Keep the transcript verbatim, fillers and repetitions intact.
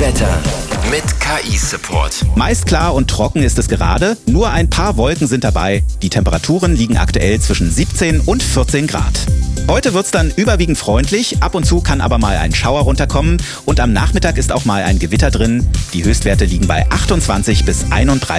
Wetter mit K I-Support. Meist klar und trocken ist es gerade. Nur ein paar Wolken sind dabei. Die Temperaturen liegen aktuell zwischen siebzehn und vierzehn Grad. Heute wird's dann überwiegend freundlich. Ab und zu kann aber mal ein Schauer runterkommen. Und am Nachmittag ist auch mal ein Gewitter drin. Die Höchstwerte liegen bei achtundzwanzig bis einunddreißig